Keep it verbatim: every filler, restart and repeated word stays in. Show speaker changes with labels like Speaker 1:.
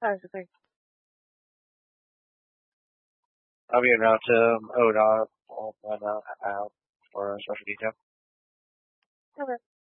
Speaker 1: Oh, okay.
Speaker 2: I'll be around to um, O D O T. I'll find out out for a special detail.
Speaker 1: Okay.